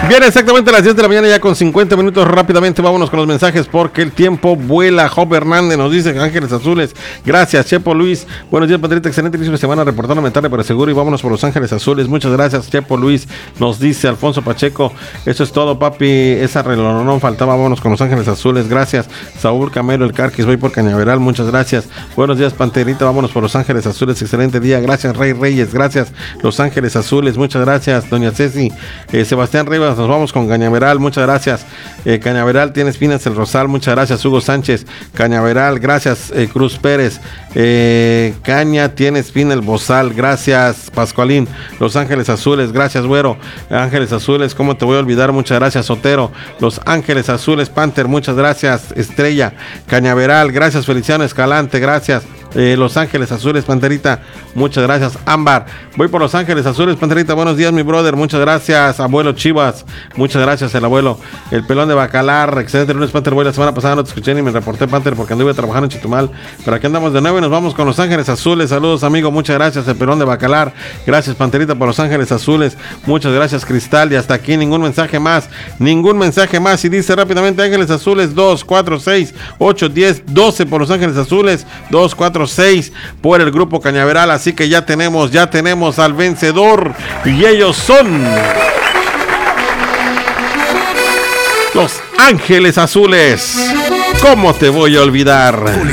Bien, exactamente a las 10 de la mañana, ya con 50 minutos. Rápidamente vámonos con los mensajes porque el tiempo vuela. Job Hernández nos dice Ángeles Azules. Gracias, Chepo Luis. Buenos días, Patrita. Excelente inicio de semana. Reportándome tarde pero seguro y vámonos por Los Ángeles Azules. Muchas gracias, Chepo Luis. Nos dice Alfonso Pacheco. Eso es todo, papi. Esa reloj no faltaba. Vámonos con Los Ángeles Azules. Gracias, Saúl Camero, el Carquis. Voy por Cañaveral. Muchas gracias. Buenos días, Panterita. Vámonos por Los Ángeles Azules. Excelente día. Gracias, Rey Reyes. Gracias, Los Ángeles Azules. Muchas gracias, doña Ceci. Sebastián Rivas, nos vamos con Cañaveral, muchas gracias. Cañaveral tiene espinas el rosal, muchas gracias. Hugo Sánchez, Cañaveral, gracias. Cruz Pérez, Caña tiene espina el bozal, gracias. Pascualín, Los Ángeles Azules, gracias, Güero. Ángeles Azules, ¿cómo te voy a olvidar? Muchas gracias, Sotero. Los Ángeles Azules, Panther, muchas gracias. Estrella, Cañaveral, gracias. Feliciano Escalante, gracias. Los Ángeles Azules, Panterita, muchas gracias. Ámbar, voy por Los Ángeles Azules, Panterita, buenos días, mi brother, muchas gracias. Abuelo Chivas, muchas gracias, el abuelo. El pelón de Bacalar, excelente lunes, Panther. Voy la semana pasada, no te escuché ni me reporté, Panther, porque anduve trabajando en Chetumal, pero aquí andamos de nuevo y nos vamos con Los Ángeles Azules. Saludos, amigo, muchas gracias. El pelón de Bacalar, gracias, Panterita, por Los Ángeles Azules, muchas gracias, Cristal. Y hasta aquí ningún mensaje más, y dice rápidamente Ángeles Azules 2, 4, 6, 8, 10, 12 por Los Ángeles Azules, 2, 4, 6 por el grupo Cañaveral. Así que ya tenemos al vencedor y ellos son Los Ángeles Azules. ¿Cómo te voy a olvidar?